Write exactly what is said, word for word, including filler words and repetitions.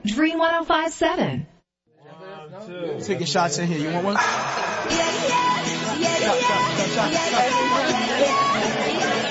Dream one oh five point seven. Taking shots in here. You want one? Yeah, yeah, yeah, yeah, yeah, yeah, yeah, yeah, yeah.